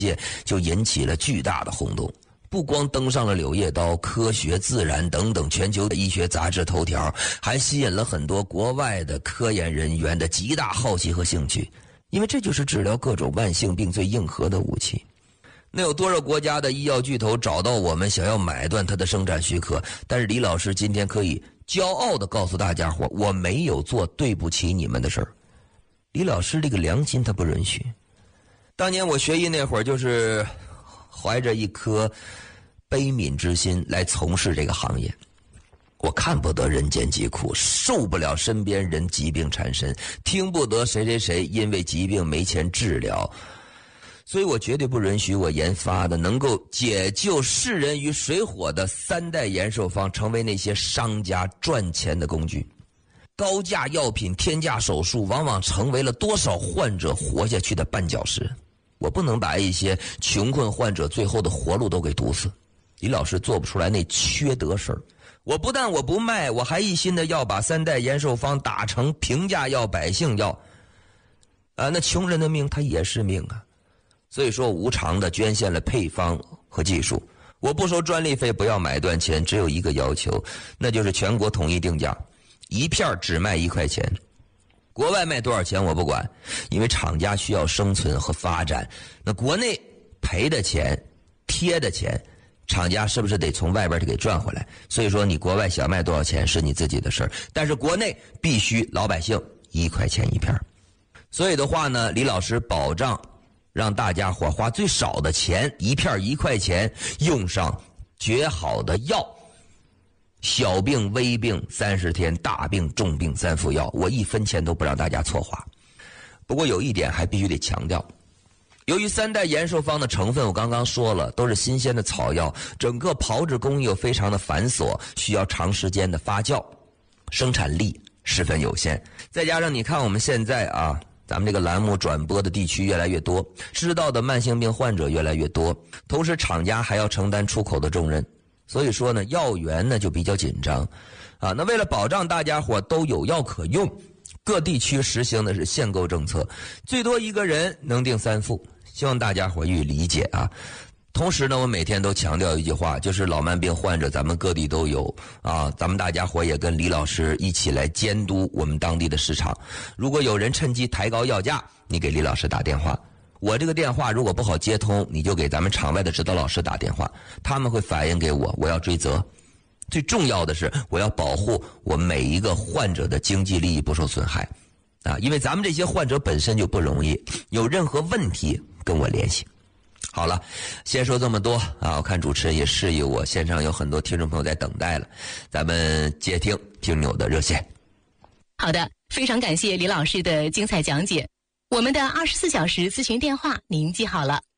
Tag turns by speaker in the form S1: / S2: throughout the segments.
S1: 界就引起了巨大的轰动，不光登上了《柳叶刀》《科学》《自然》等等全球的医学杂志头条，还吸引了很多国外的科研人员的极大好奇和兴趣，因为这就是治疗各种慢性病最硬核的武器。那有多少国家的医药巨头找到我们，想要买断它的生产许可？但是李老师今天可以骄傲地告诉大家伙，我没有做对不起你们的事儿。李老师这个良心他不允许。当年我学医那会儿，就是怀着一颗悲悯之心来从事这个行业。我看不得人间疾苦，受不了身边人疾病缠身，听不得谁谁谁因为疾病没钱治疗，所以我绝对不允许我研发的能够解救世人于水火的3代延寿方成为那些商家赚钱的工具。高价药品、天价手术往往成为了多少患者活下去的绊脚石。我不能把一些穷困患者最后的活路都给堵死。李老师做不出来那缺德事儿。我不但我不卖，我还一心的要把3代延寿方打成平价药、百姓药。那穷人的命他也是命啊。所以说无偿的捐献了配方和技术。我不收专利费，不要买断钱，只有一个要求，那就是全国统一定价。一片只卖1块钱，国外卖多少钱我不管，因为厂家需要生存和发展。那国内赔的钱、贴的钱，厂家是不是得从外边给赚回来？所以说你国外想卖多少钱是你自己的事儿，但是国内必须老百姓1块钱一片。所以的话呢，李老师保障让大家伙花最少的钱，一片1块钱，用上绝好的药。小病微病30天，大病重病3副药，我1分钱都不让大家错花。不过有一点还必须得强调，由于3代延寿方的成分我刚刚说了都是新鲜的草药，整个炮制工艺又非常的繁琐，需要长时间的发酵，生产力十分有限。再加上你看我们现在咱们这个栏目转播的地区越来越多，知道的慢性病患者越来越多，同时厂家还要承担出口的重任。所以说呢，药源呢就比较紧张，那为了保障大家伙都有药可用，各地区实行的是限购政策，最多一个人能订3副，希望大家伙予以理解啊。同时呢，我每天都强调一句话，就是老慢病患者咱们各地都有咱们大家伙也跟李老师一起来监督我们当地的市场。如果有人趁机抬高药价，你给李老师打电话。我这个电话如果不好接通，你就给咱们场外的指导老师打电话，他们会反映给我，我要追责。最重要的是，我要保护我每一个患者的经济利益不受损害因为咱们这些患者本身就不容易，有任何问题跟我联系。好了，先说这么多我看主持人也示意我，线上有很多听众朋友在等待了，咱们接听听友的热线。
S2: 好的，非常感谢李老师的精彩讲解。我们的24小时咨询电话您记好了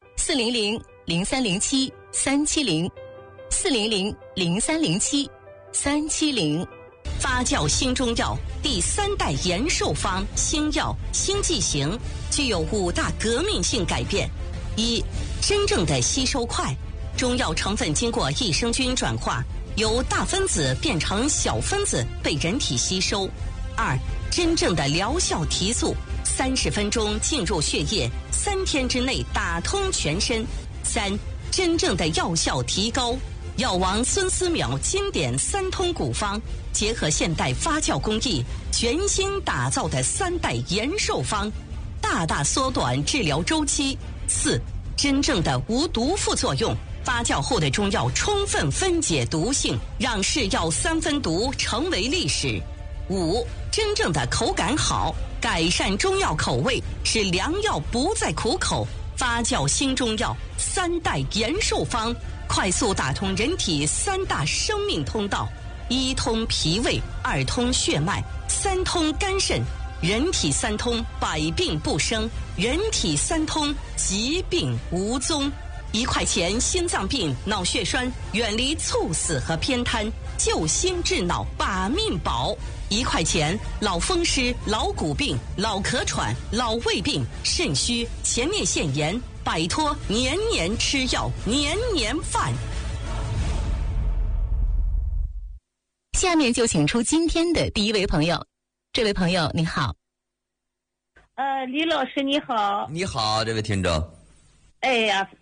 S2: ，400-0307-370 400-0307-370。
S3: 发酵新中药第3代延寿方新药新剂型具有5大革命性改变：一、真正的吸收快，中药成分经过益生菌转化，由大分子变成小分子被人体吸收；二、真正的疗效提速，30分钟进入血液，3天之内打通全身；三、真正的药效提高，药王孙思邈经典3通古方，结合现代发酵工艺，全新打造的3代延寿方，大大缩短治疗周期。四、真正的无毒副作用，发酵后的中药充分分解毒性，让是药3分毒成为历史。五、真正的口感好，改善中药口味，使良药不再苦口。发酵新中药3代延寿方，快速打通人体3大生命通道：1通脾胃，2通血脉，3通肝肾。人体3通，百病不生；人体3通，疾病无踪。1块钱心脏病、脑血栓，远离猝死和偏瘫，救心治脑，把命保。1块钱老风湿、老骨病、老咳喘、老胃病、肾虚、前列腺炎，摆脱年年吃药、年年犯。
S2: 下面就请出今天的第一位朋友。这位朋友你好。
S4: 李老师你好。
S1: 你好，这位听众。
S4: 哎呀，